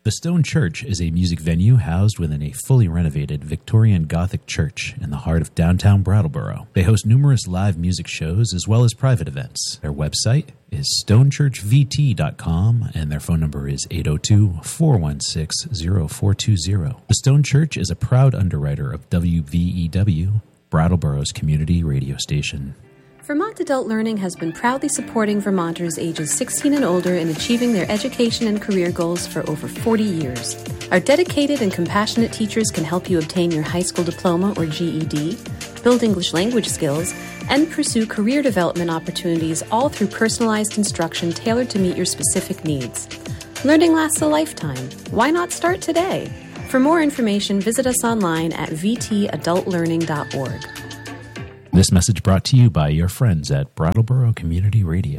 The Stone Church is a music venue housed within a fully renovated Victorian Gothic church in the heart of downtown Brattleboro. They host numerous live music shows as well as private events. Their website is stonechurchvt.com and their phone number is 802-416-0420. The Stone Church is a proud underwriter of WVEW, Brattleboro's community radio station. Vermont Adult Learning has been proudly supporting Vermonters ages 16 and older in achieving their education and career goals for over 40 years. Our dedicated and compassionate teachers can help you obtain your high school diploma or GED, build English language skills, and pursue career development opportunities, all through personalized instruction tailored to meet your specific needs. Learning lasts a lifetime. Why not start today? For more information, visit us online at vtadultlearning.org. This message brought to you by your friends at Brattleboro Community Radio.